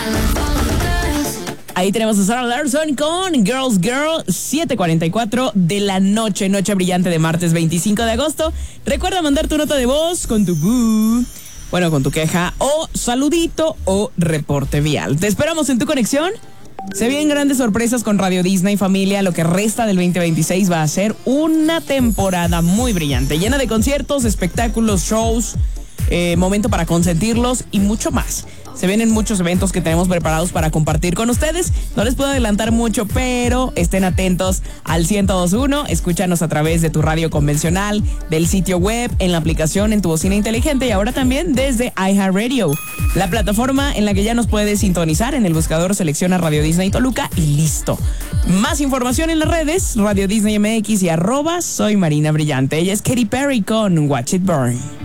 Ahí tenemos a Sarah Larson con Girls Girl, 7:44 de la noche, noche brillante de martes 25 de agosto. Recuerda mandar tu nota de voz con tu con tu queja o saludito o reporte vial. Te esperamos en tu conexión. Se vienen grandes sorpresas con Radio Disney, familia. Lo que resta del 2026 va a ser una temporada muy brillante, llena de conciertos, espectáculos, shows, momento para consentirlos y mucho más. Se vienen muchos eventos que tenemos preparados para compartir con ustedes. No les puedo adelantar mucho, pero estén atentos al 102.1. Escúchanos a través de tu radio convencional, del sitio web, en la aplicación, en tu bocina inteligente y ahora también desde iHeartRadio, la plataforma en la que ya nos puedes sintonizar. En el buscador selecciona Radio Disney Toluca y listo. Más información en las redes, Radio Disney MX y @soy Marina Brillante. Ella es Katy Perry con Watch It Burn.